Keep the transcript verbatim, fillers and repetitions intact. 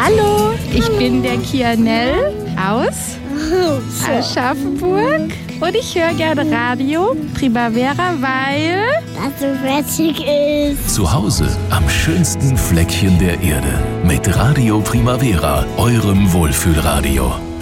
Hallo, ich bin der Kianel aus Aschaffenburg und ich höre gerne Radio Primavera, weil das so witzig ist. Zu Hause am schönsten Fleckchen der Erde mit Radio Primavera, eurem Wohlfühlradio.